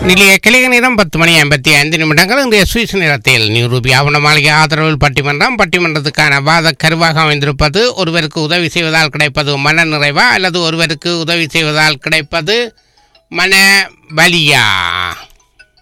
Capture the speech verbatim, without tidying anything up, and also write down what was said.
நிலைய கிளிக நேரம் பத்து மணி ஐம்பத்தி ஐந்து நிமிடங்கள் இந்த சுவிஸ் நிறத்தில் நியூ ரூபி ஆவண மாளிகை ஆதரவில் பட்டிமன்றம். பட்டிமன்றத்துக்கான வாத கருவாக அமைந்திருப்பது ஒருவருக்கு உதவி செய்வதால் கிடைப்பது மன நிறைவா அல்லது ஒருவருக்கு உதவி செய்வதால் கிடைப்பது மன வலியா?